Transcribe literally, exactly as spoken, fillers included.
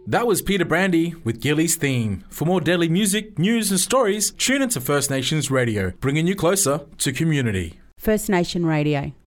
That was Peter Brandy with Gilly's Theme. For more daily music, news and stories, tune into First Nations Radio, bringing you closer to community. First Nation Radio.